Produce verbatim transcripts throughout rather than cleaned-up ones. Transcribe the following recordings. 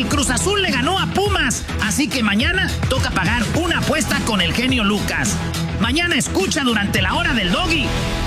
El Cruz Azul le ganó a Pumas, así que mañana toca pagar una apuesta con el genio Lucas. Mañana escucha durante la hora del Doggy.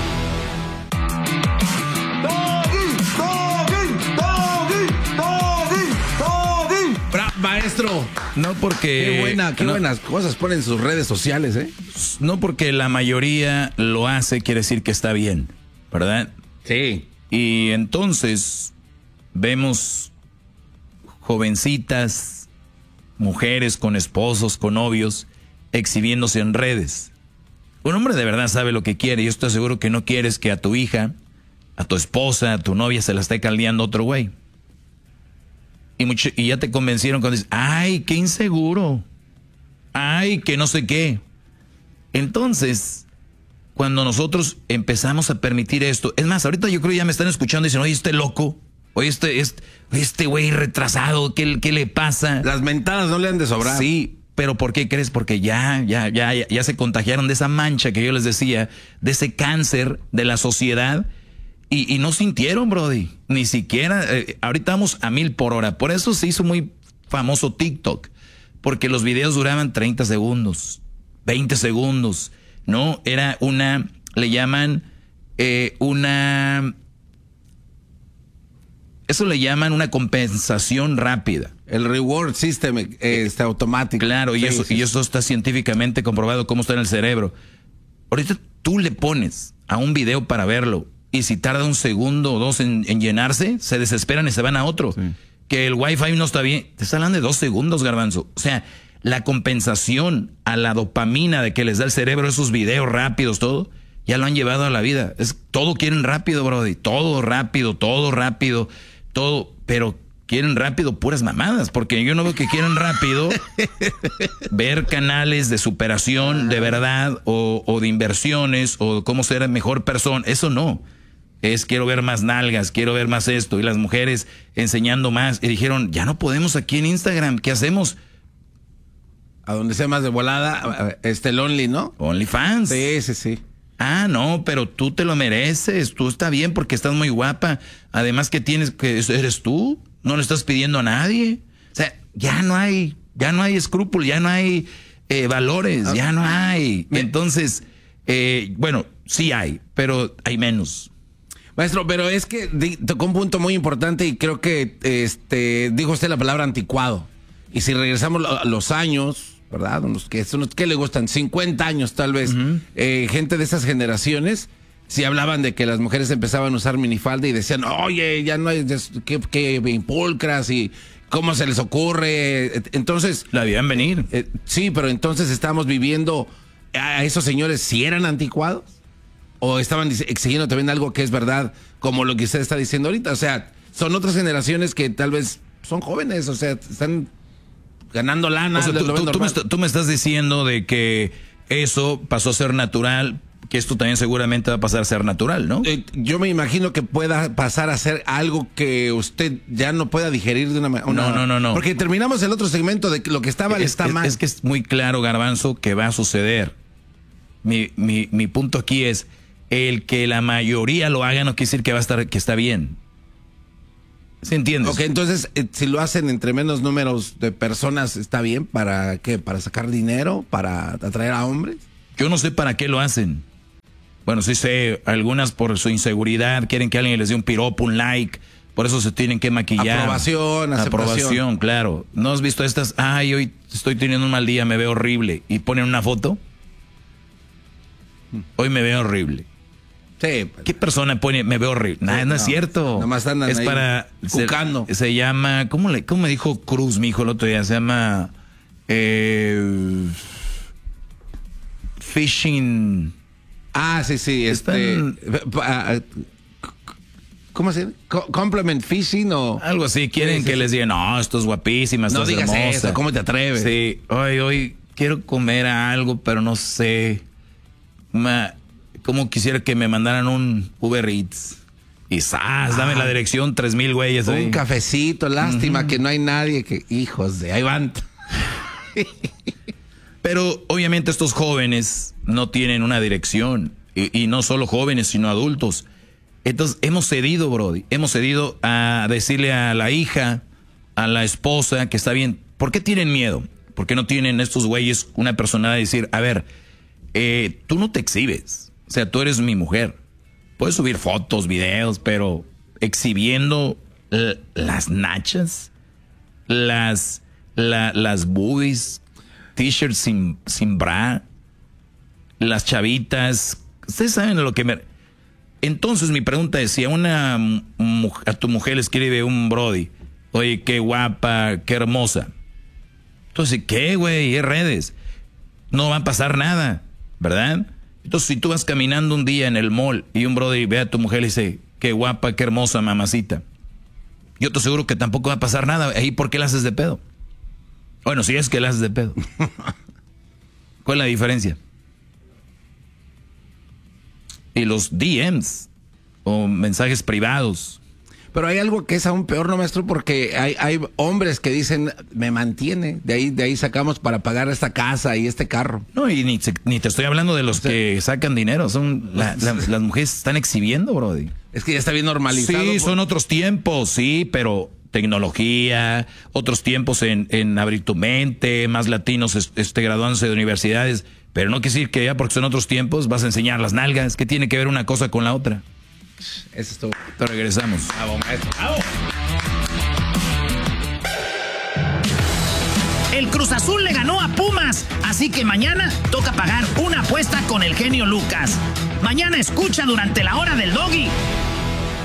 Maestro, no porque... Qué, buena, qué no, buenas cosas ponen en sus redes sociales, ¿eh? No porque la mayoría lo hace, quiere decir que está bien, ¿verdad? Sí. Y entonces vemos jovencitas, mujeres con esposos, con novios, exhibiéndose en redes. Un hombre de verdad sabe lo que quiere. Yo estoy seguro que no quieres que a tu hija, a tu esposa, a tu novia se la esté caldeando otro güey. Y, mucho, y ya te convencieron cuando dices, ay, qué inseguro, ay, que no sé qué. Entonces, cuando nosotros empezamos a permitir esto, es más, ahorita yo creo que ya me están escuchando y dicen, oye, este loco, oye, este este este güey retrasado, ¿qué, ¿qué le pasa? Las mentadas no le han de sobrar. Sí, pero ¿por qué crees? Porque ya, ya, ya, ya, ya se contagiaron de esa mancha que yo les decía, de ese cáncer de la sociedad. Y, y no sintieron, brody, ni siquiera, eh, ahorita vamos a mil por hora. Por eso se hizo muy famoso TikTok, porque los videos duraban treinta segundos, veinte segundos, ¿no? Era una, le llaman eh, una, eso le llaman una compensación rápida. El reward system eh, está automático. Claro, sí, y, eso, sí. y eso está científicamente comprobado cómo está en el cerebro. Ahorita tú le pones a un video para verlo, y si tarda un segundo o dos en, en llenarse, se desesperan y se van a otro. Sí. Que el wifi no está bien. Te está hablando de dos segundos, Garbanzo. O sea, la compensación a la dopamina de que les da el cerebro esos videos rápidos, todo, ya lo han llevado a la vida. Es, todo quieren rápido, brody. Todo rápido, todo rápido, todo. Pero quieren rápido puras mamadas, porque yo no veo que quieran rápido ver canales de superación de verdad o, o de inversiones o cómo ser mejor persona. Eso no. Es quiero ver más nalgas, quiero ver más esto. Y las mujeres enseñando más. Y dijeron, ya no podemos aquí en Instagram. ¿Qué hacemos? A donde sea más de volada, este el Only, ¿no? OnlyFans. Sí, sí, sí. Ah, no, pero tú te lo mereces. Tú está bien porque estás muy guapa. Además que tienes que eres tú. No le estás pidiendo a nadie. O sea, ya no hay, ya no hay escrúpulos, ya no hay eh, valores, ya no hay. Entonces, eh, bueno, sí hay, pero hay menos. Maestro, pero es que tocó un punto muy importante y creo que este dijo usted la palabra anticuado. Y si regresamos a los años, ¿verdad? Unos que, unos que le gustan, cincuenta años tal vez, uh-huh. eh, gente de esas generaciones, si hablaban de que las mujeres empezaban a usar minifalda y decían, oye, ya no hay, que, que impulcras y cómo se les ocurre. Entonces... La veían venir. Eh, sí, pero entonces estamos viviendo a esos señores, ¿si eran anticuados? ¿O estaban exigiendo también algo que es verdad, como lo que usted está diciendo ahorita? O sea, son otras generaciones que tal vez son jóvenes, o sea, están ganando lana. O sea, tú, tú, tú, me, tú me estás diciendo de que eso pasó a ser natural, que esto también seguramente va a pasar a ser natural, ¿no? Eh, yo me imagino que pueda pasar a ser algo que usted ya no pueda digerir de una manera. No, no, no, no. Porque terminamos el otro segmento de que lo que estaba es, está es, mal. Es que es muy claro, Garbanzo, que va a suceder. Mi, mi, mi punto aquí es, el que la mayoría lo haga no quiere decir que va a estar, que está bien. ¿Sí entiendes? Ok, entonces, eh, si lo hacen entre menos números de personas, ¿está bien? ¿Para qué? ¿Para sacar dinero? ¿Para atraer a hombres? Yo no sé para qué lo hacen. Bueno, sí sé, algunas por su inseguridad quieren que alguien les dé un piropo, un like, por eso se tienen que maquillar. Aprobación, aceptación. Aprobación, claro. ¿No has visto estas? Ay, hoy estoy teniendo un mal día, me veo horrible. Y ponen una foto. Hoy me veo horrible. Sí. ¿Qué persona pone me veo horrible? Nah, no, no es cierto. Nada más andan es ahí para cucando. Se, se llama, ¿cómo le, cómo me dijo Cruz, mi hijo, el otro día? Se llama eh, phishing. Ah, sí, sí. Están, este, ¿cómo se llama? Compliment phishing o algo así. Quieren sí, sí, que sí. les digan, no, esto es guapísima, esto no es digas hermosa. Eso, ¿cómo te atreves? Sí. Hoy, hoy quiero comer algo, pero no sé. Ma, como quisiera que me mandaran un Uber Eats. Y ¡zas! Ah, dame la dirección, tres mil güeyes. Un ahí. Cafecito, lástima uh-huh. que no hay nadie que... Hijos de... Ahí van. Pero obviamente estos jóvenes no tienen una dirección. Y, y no solo jóvenes, sino adultos. Entonces hemos cedido, Brody. Hemos cedido a decirle a la hija a la esposa, que está bien. ¿Por qué tienen miedo? ¿Por qué no tienen estos güeyes una personalidad de decir, a ver, eh, tú no te exhibes? O sea, tú eres mi mujer. Puedes subir fotos, videos, pero exhibiendo las nachas, las, la, las boobies, t-shirts sin, sin bra, las chavitas. Ustedes saben lo que me... Entonces mi pregunta es, si a una a tu mujer le escribe un brody, oye, qué guapa, qué hermosa. Entonces, ¿qué, güey? Es redes. No va a pasar nada, ¿verdad? Entonces, si tú vas caminando un día en el mall y un brody ve a tu mujer y dice, qué guapa, qué hermosa, mamacita. Yo te aseguro que tampoco va a pasar nada. Ahí, ¿por qué la haces de pedo? Bueno, si es que la haces de pedo. ¿Cuál es la diferencia? Y los D Ms o mensajes privados. Pero hay algo que es aún peor, ¿no, maestro? Porque hay, hay hombres que dicen, me mantiene, de ahí, de ahí sacamos para pagar esta casa y este carro. No, y ni, ni te estoy hablando de los o sea, que sacan dinero, son la, la, las mujeres están exhibiendo, brody. Es que ya está bien normalizado. Sí, por... son otros tiempos, sí, pero tecnología, otros tiempos en, en abrir tu mente, más latinos este, graduándose de universidades, pero no quiere decir que ya porque son otros tiempos vas a enseñar las nalgas. ¿Qué tiene que ver una cosa con la otra? Eso es todo. Te regresamos. Bravo, maestro. Bravo. El Cruz Azul le ganó a Pumas, así que mañana toca pagar una apuesta con el genio Lucas. Mañana escucha durante la hora del Doggy.